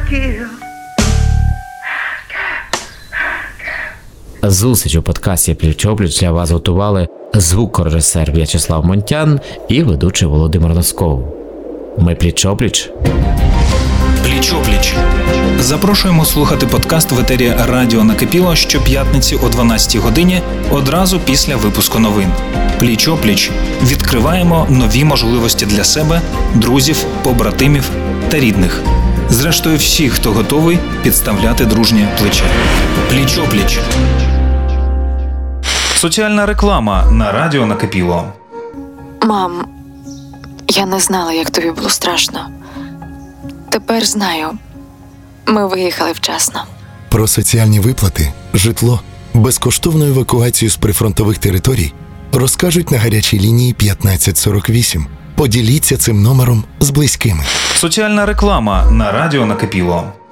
Зустріч у подкасті «Пліч-о-пліч» для вас готували звукорежисер В'ячеслав Монтян і ведучий Володимир Носков. Ми пліч-о-пліч. Пліч-о-пліч. Запрошуємо слухати подкаст в етері Радіо Накипіло щоп'ятниці о 12 годині одразу після випуску новин. Пліч-о-пліч. Відкриваємо нові можливості для себе, друзів, побратимів та рідних. Зрештою, всіх, хто готовий підставляти дружнє плече. Пліч-о-пліч. Соціальна реклама на Радіо Накипіло. Мам, я не знала, як тобі було страшно. Тепер знаю. Ми виїхали вчасно. Про соціальні виплати, житло, безкоштовну евакуацію з прифронтових територій розкажуть на гарячій лінії 1548. Поділіться цим номером з близькими. Соціальна реклама на Радіо Накипіло.